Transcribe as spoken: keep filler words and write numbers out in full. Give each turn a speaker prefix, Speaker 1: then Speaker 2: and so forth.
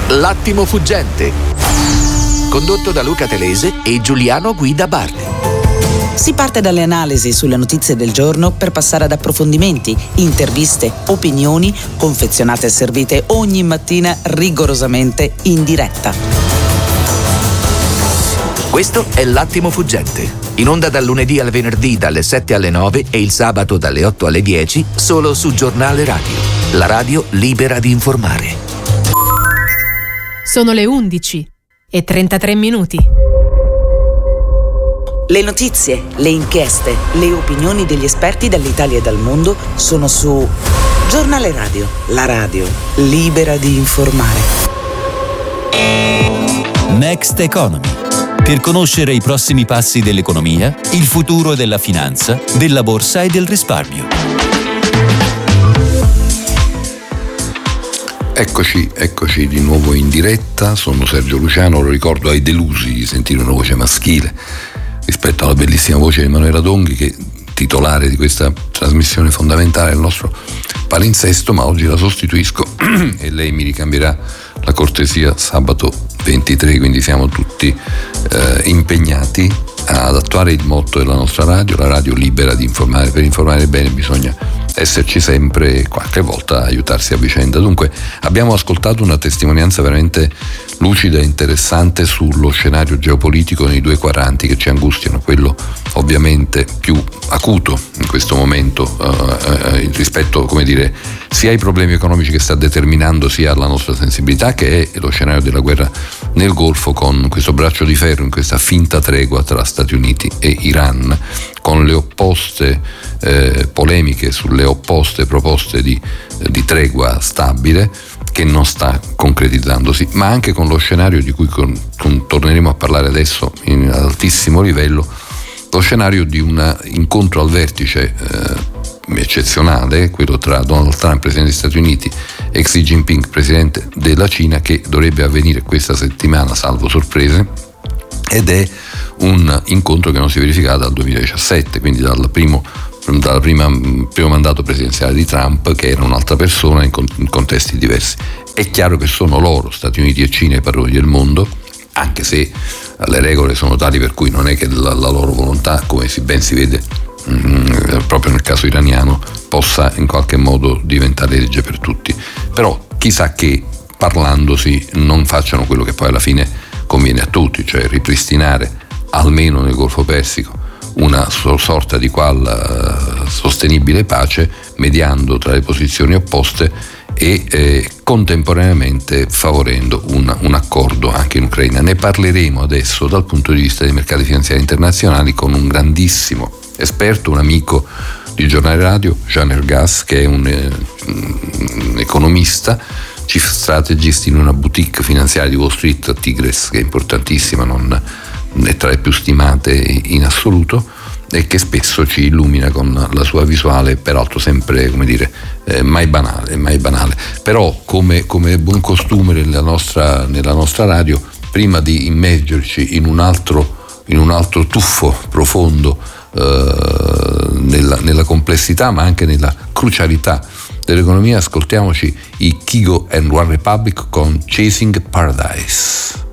Speaker 1: L'attimo fuggente, condotto da Luca Telese e Giuliano Guida Bardi.
Speaker 2: Si parte dalle analisi sulle notizie del giorno per passare ad approfondimenti, interviste, opinioni, confezionate e servite ogni mattina rigorosamente in diretta.
Speaker 1: Questo è L'attimo fuggente, in onda dal lunedì al venerdì dalle sette alle nove e il sabato dalle otto alle dieci, solo su Giornale Radio, la radio libera di informare.
Speaker 3: Sono le undici e trentatré minuti.
Speaker 2: Le notizie, le inchieste, le opinioni degli esperti dall'Italia e dal mondo sono su Giornale Radio, la radio libera di informare.
Speaker 4: Next Economy. Per conoscere i prossimi passi dell'economia, il futuro della finanza, della borsa e del risparmio.
Speaker 5: Eccoci, eccoci di nuovo in diretta, sono Sergio Luciano, lo ricordo ai delusi di sentire una voce maschile rispetto alla bellissima voce di Emanuela Donghi, che è titolare di questa trasmissione fondamentale del nostro palinsesto, ma oggi la sostituisco e lei mi ricambierà la cortesia sabato ventitré, quindi siamo tutti eh, impegnati ad attuare il motto della nostra radio, la radio libera di informare. Per informare bene bisogna esserci sempre e qualche volta aiutarsi a vicenda. Dunque abbiamo ascoltato una testimonianza veramente lucida e interessante sullo scenario geopolitico nei due quadranti che ci angustiano, quello ovviamente più acuto in questo momento eh, rispetto, come dire, sia ai problemi economici che sta determinando sia alla nostra sensibilità, che è lo scenario della guerra nel Golfo, con questo braccio di ferro, in questa finta tregua tra Stati Uniti e Iran, con le opposte eh, polemiche sulle opposte proposte di, di tregua stabile che non sta concretizzandosi, ma anche con lo scenario di cui con, con, torneremo a parlare adesso in, ad altissimo livello, lo scenario di un incontro al vertice eh, eccezionale, quello tra Donald Trump, presidente degli Stati Uniti, e Xi Jinping, presidente della Cina, che dovrebbe avvenire questa settimana, salvo sorprese, ed è un incontro che non si verifica dal duemiladiciassette, quindi dal primo dal prima, primo mandato presidenziale di Trump, che era un'altra persona in, in contesti diversi. È chiaro che sono loro, Stati Uniti e Cina, i padroni del mondo, anche se le regole sono tali per cui non è che la, la loro volontà, come si ben si vede mh, proprio nel caso iraniano, possa in qualche modo diventare legge per tutti. Però chissà che parlandosi non facciano quello che poi alla fine conviene a tutti, cioè ripristinare almeno nel Golfo Persico una sorta di qual uh, sostenibile pace, mediando tra le posizioni opposte e eh, contemporaneamente favorendo un, un accordo anche in Ucraina. Ne parleremo adesso dal punto di vista dei mercati finanziari internazionali con un grandissimo esperto, un amico di Giornale Radio, Jean Ergas, che è un, eh, un economista, chief strategist in una boutique finanziaria di Wall Street, Tigres, che è importantissima, non è tra le più stimate in assoluto, e che spesso ci illumina con la sua visuale, peraltro sempre, come dire, eh, mai banale, mai banale. Però come, come buon costume nella nostra, nella nostra radio, prima di immergerci in un altro, in un altro tuffo profondo eh, nella, nella complessità ma anche nella crucialità dell'economia, ascoltiamoci i Kygo and One Republic con Chasing Paradise.